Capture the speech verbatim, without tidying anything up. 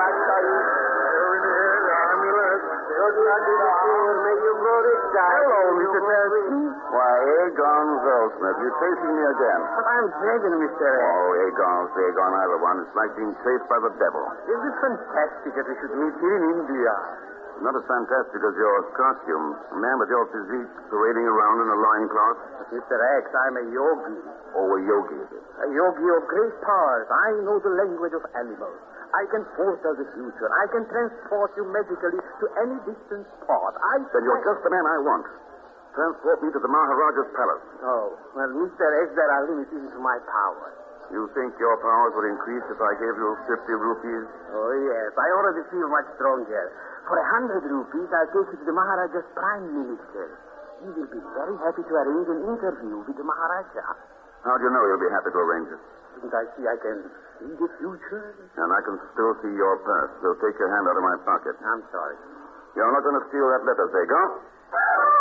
Hello, Mister Tasky. Why, Aegon Zolsmith, you're chasing me again. But I'm begging, Mister X. Oh, Aegon, Aegon, either one. It's like being chased by the devil. Isn't it fantastic that we should meet here in India? Not as fantastic as your costume. A man with your physique parading around in a loincloth. Mister X, I'm a yogi. Oh, a yogi. A yogi of great powers. I know the language of animals. I can foretell the future. I can transport you magically to any distant spot. I Then you're just the man I want. Transport me to the Maharaja's palace. Oh, well, Mister X, there are limits to my power. You think your powers would increase if I gave you fifty rupees? Oh, yes. I already feel much stronger. For a hundred rupees, I'll take you to the Maharaja's prime minister. He will be very happy to arrange an interview with the Maharaja. How do you know you'll be happy to arrange it? Didn't I see I can see the future? And I can still see your purse, so take your hand out of my pocket. I'm sorry. You're not going to steal that letter, Aegon?